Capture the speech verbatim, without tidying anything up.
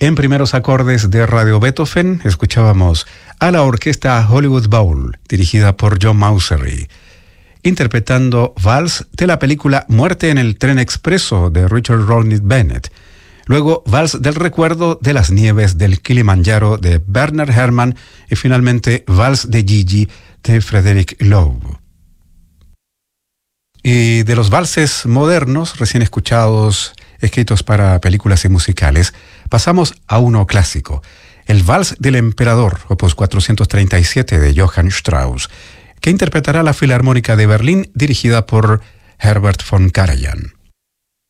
En primeros acordes de Radio Beethoven escuchábamos a la orquesta Hollywood Bowl, dirigida por John Mausery, interpretando Vals de la película Muerte en el Tren Expreso de Richard Rodney Bennett. Luego Vals del Recuerdo de las Nieves del Kilimanjaro de Werner Herrmann y finalmente Vals de Gigi de Frederick Loewe. Y de los valses modernos recién escuchados, escritos para películas y musicales, pasamos a uno clásico, el Vals del Emperador, opus cuatrocientos treinta y siete de Johann Strauss, que interpretará la Filarmónica de Berlín dirigida por Herbert von Karajan.